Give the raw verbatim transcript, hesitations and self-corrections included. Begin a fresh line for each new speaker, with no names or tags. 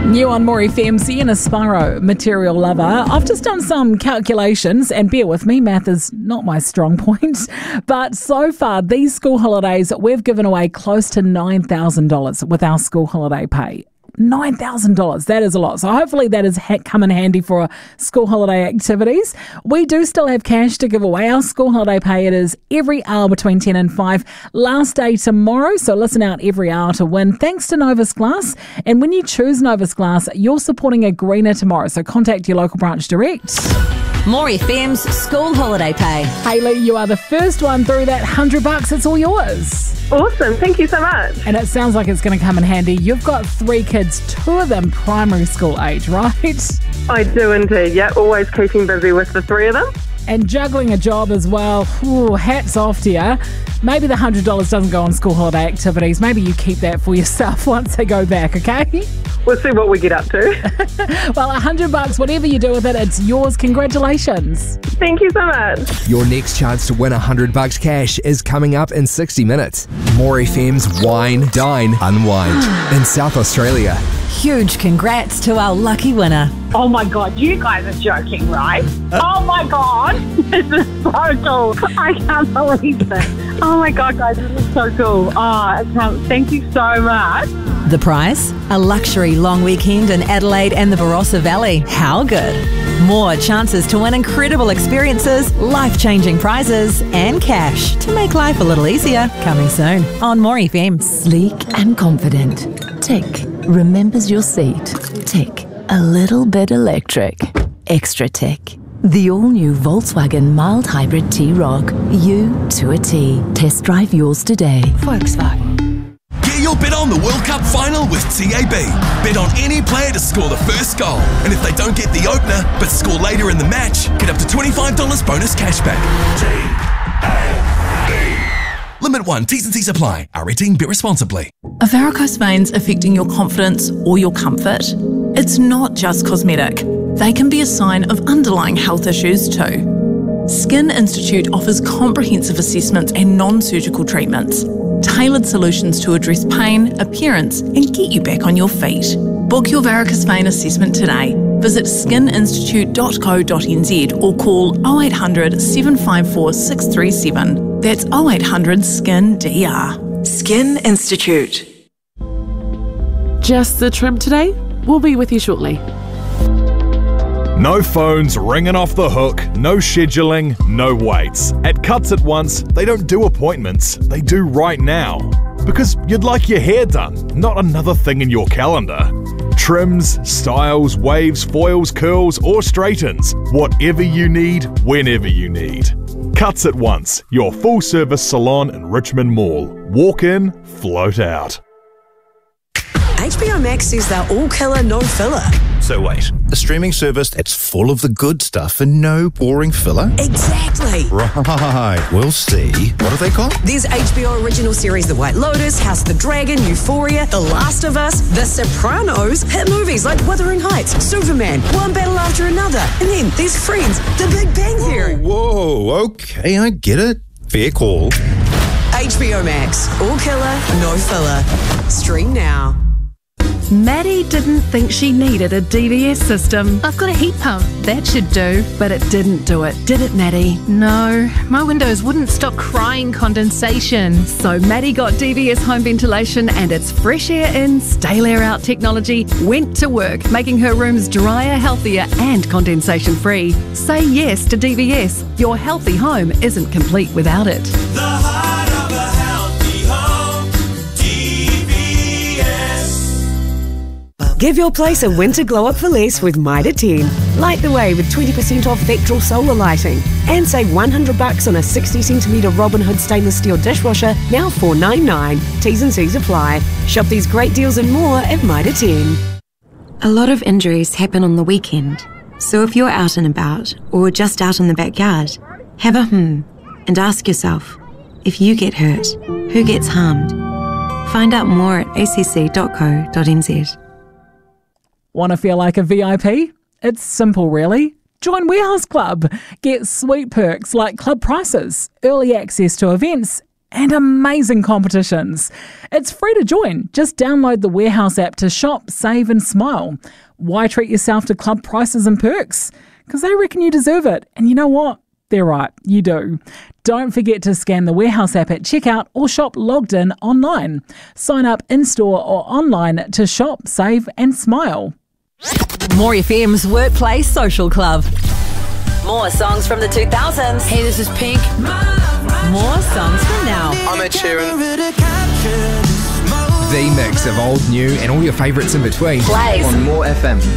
New on More F M, Sienna Spyro, Material Lover. I've just done some calculations, and bear with me, math is not my strong point. But so far, these school holidays, we've given away close to nine thousand dollars with our school holiday pay. nine thousand dollars, that is a lot. So hopefully that has ha- come in handy for school holiday activities. We do still have cash to give away. Our school holiday pay, it is every hour between ten and five. Last day tomorrow, so listen out every hour to win. Thanks to Novus Glass. And when you choose Novus Glass, you're supporting a greener tomorrow. So contact your local branch direct.
More F M's school holiday pay.
Hayley, you are the first one through that hundred bucks. It's all yours.
Awesome. Thank you so much.
And it sounds like it's going to come in handy. You've got three kids, two of them primary school age, right?
I do indeed. Yeah, always keeping busy with the three of them.
And juggling a job as well. Ooh, hats off to you. Maybe the one hundred dollars doesn't go on school holiday activities. Maybe you keep that for yourself once they go back, okay?
We'll see what we get up to.
Well, one hundred bucks, whatever you do with it, it's yours. Congratulations.
Thank you so much.
Your next chance to win one hundred bucks cash is coming up in sixty minutes. More F M's Wine, Dine, Unwind in South Australia.
Huge congrats to our lucky winner.
Oh my God, you guys are joking, right? Oh my God, this is so cool. I can't believe it. Oh my God, guys, this is so cool. Oh, I can't, thank you so much.
The prize? A luxury long weekend in Adelaide and the Barossa Valley. How good? More chances to win incredible experiences, life-changing prizes, and cash to make life a little easier. Coming soon on More F M.
Sleek and confident. Tick. Remembers your seat. Tick. A little bit electric. Extra tick. The all-new Volkswagen mild hybrid T-Roc. You to a T. Test drive yours today. Volkswagen.
Get your bet on the World Cup final with T A B. Bet on any player to score the first goal. And if they don't get the opener, but score later in the match, get up to twenty-five dollars bonus cashback. T A B. Limit one. T's and C's apply. R eighteen. Bet responsibly.
Are varicose veins affecting your confidence or your comfort? It's not just cosmetic. They can be a sign of underlying health issues too. Skin Institute offers comprehensive assessments and non-surgical treatments, tailored solutions to address pain, appearance, and get you back on your feet. Book your varicose vein assessment today. Visit skin institute dot co dot n z or call oh eight hundred, seven five four, six three seven. That's oh eight hundred, S K I N D R.
Skin Institute.
Just the trim today? We'll be with you shortly.
No phones ringing off the hook, no scheduling, no waits. At Cuts At Once, they don't do appointments, they do right now. Because you'd like your hair done, not another thing in your calendar. Trims, styles, waves, foils, curls, or straightens. Whatever you need, whenever you need. Cuts At Once, your full-service salon in Richmond Mall. Walk in, float out.
H B O Max says they're all killer, no filler.
So wait, a streaming service that's full of the good stuff and no boring filler?
Exactly.
Right, we'll see. What are they called?
There's H B O original series The White Lotus, House of the Dragon, Euphoria, The Last of Us, The Sopranos, hit movies like Wuthering Heights, Superman, one battle after another, and then there's Friends, The Big Bang Theory.
Whoa, whoa, okay, I get it. Fair call.
H B O Max, all killer, no filler. Stream now.
Maddie didn't think she needed a D V S system.
I've got a heat pump. That should do.
But it didn't do it, did it, Maddie?
No, my windows wouldn't stop crying condensation.
So Maddie got D V S home ventilation and its fresh air in, stale air out technology went to work, making her rooms drier, healthier and condensation free. Say yes to D V S. Your healthy home isn't complete without it.
The heart of a healthy home, D V S.
Give your place a winter glow up for less with Mitre ten. Light the way with twenty percent off Vectral solar lighting. And save one hundred bucks on a sixty centimetre Robin Hood stainless steel dishwasher, now four ninety-nine. T's and C's apply. Shop these great deals and more at Mitre ten.
A lot of injuries happen on the weekend. So if you're out and about, or just out in the backyard, have a hmm and ask yourself, if you get hurt, who gets harmed? Find out more at a c c dot co dot n z.
Want to feel like a V I P? It's simple, really. Join Warehouse Club. Get sweet perks like club prices, early access to events, and amazing competitions. It's free to join. Just download the Warehouse app to shop, save and smile. Why treat yourself to club prices and perks? Because they reckon you deserve it. And you know what? They're right, you do. Don't forget to scan the Warehouse app at checkout or shop logged in online. Sign up in-store or online to shop, save and smile.
More F M's Workplace Social Club. More songs from the two thousands.
Hey, this is Pink.
More songs from now.
I'm Ed Sheeran.
The mix of old, new and all your favourites in between.
Plays
On More F M.